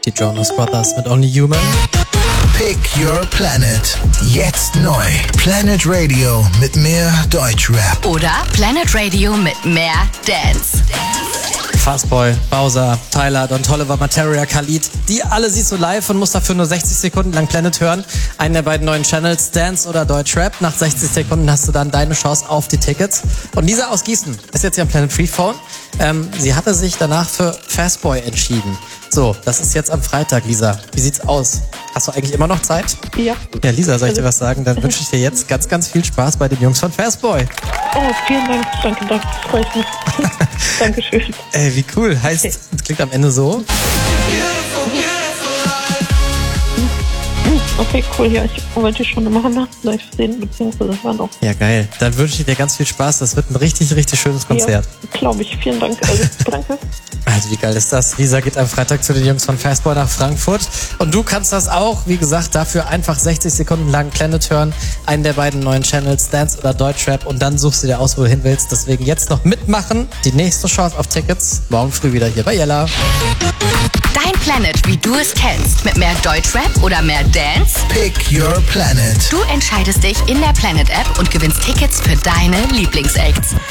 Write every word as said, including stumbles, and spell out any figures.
Die Jonas Brothers mit Only Human. Pick Your Planet. Jetzt neu. Planet Radio mit mehr Deutschrap. Oder Planet Radio mit mehr Dance. Fastboy, Bowser, Tyler, Don Toliver, Materia, Khalid. Die alle siehst du live und musst dafür nur sechzig Sekunden lang Planet hören. Einen der beiden neuen Channels, Dance oder Deutschrap. Nach sechzig Sekunden hast du dann deine Chance auf die Tickets. Und Lisa aus Gießen ist jetzt hier am Planet Freephone. Ähm, sie hatte sich danach für Fastboy entschieden. So, das ist jetzt am Freitag, Lisa. Wie sieht's aus? Hast du eigentlich immer noch Zeit? Ja. Ja, Lisa, soll ich dir was sagen? Dann wünsche ich dir jetzt ganz, ganz viel Spaß bei den Jungs von Fastboy. Oh, vielen Dank. Danke, danke. Das freut mich. Dankeschön. Ey, wie cool. Heißt, es okay. Klingt am Ende so. Okay, cool. Ja, ich wollte schon immer live sehen, beziehungsweise hören auch. Ja, geil. Dann wünsche ich dir ganz viel Spaß. Das wird ein richtig, richtig schönes Konzert. Ja, glaube ich. Vielen Dank. Also, danke. Also, wie geil ist das? Lisa geht am Freitag zu den Jungs von Fastboy nach Frankfurt. Und du kannst das auch. Wie gesagt, dafür einfach sechzig Sekunden lang Planet hören. Einen der beiden neuen Channels, Dance oder Deutschrap. Und dann suchst du dir aus, wo du hin willst. Deswegen jetzt noch mitmachen. Die nächste Chance auf Tickets. Morgen früh wieder hier bei Jella. Dein Planet, wie du es kennst. Mit mehr Deutschrap oder mehr Dance? Pick Your Planet. Du entscheidest dich in der Planet-App und gewinnst Tickets für deine Lieblingsacts.